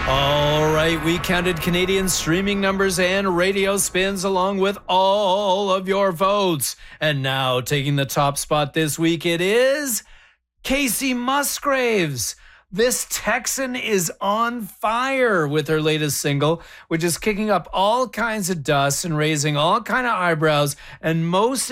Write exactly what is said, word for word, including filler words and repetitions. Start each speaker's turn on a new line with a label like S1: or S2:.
S1: All right, we counted Canadian streaming numbers and radio spins along with all of your votes. And now taking the top spot this week, it is Kacey Musgraves. This Texan is on fire with her latest single, which is kicking up all kinds of dust and raising all kinds of eyebrows, and most